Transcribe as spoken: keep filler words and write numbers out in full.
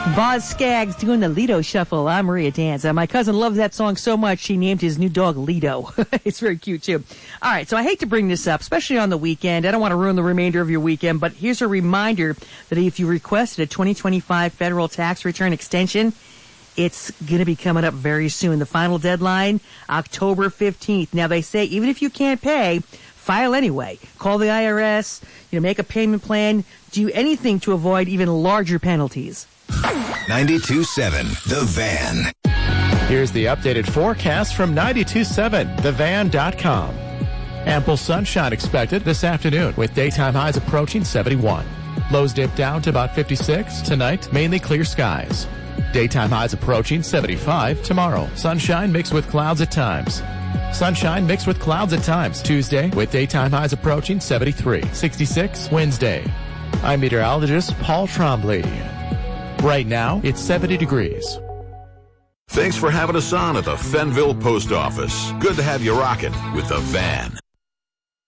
Boz Scaggs doing the Lido Shuffle. I'm Maria Danza. My cousin loves that song so much, she named his new dog Lido. It's very cute, too. All right, so I hate to bring this up, especially on the weekend. I don't want to ruin the remainder of your weekend, but here's a reminder that if you requested a twenty twenty-five federal tax return extension, it's going to be coming up very soon. The final deadline, October fifteenth. Now, they say even if you can't pay, file anyway. Call the I R S, you know, make a payment plan, do anything to avoid even larger penalties. ninety-two point seven The Van. Here's the updated forecast from ninety-two point seven the van dot com. Ample sunshine expected this afternoon with daytime highs approaching seventy-one. Lows dip down to about fifty-six. Tonight, mainly clear skies. Daytime highs approaching seventy-five tomorrow. Sunshine mixed with clouds at times. Sunshine mixed with clouds at times. Tuesday with daytime highs approaching seventy-three. sixty-six Wednesday. I'm meteorologist Paul Trombley. Right now, it's seventy degrees. Thanks for having us on at the Fenville Post Office. Good to have you rocking with the van.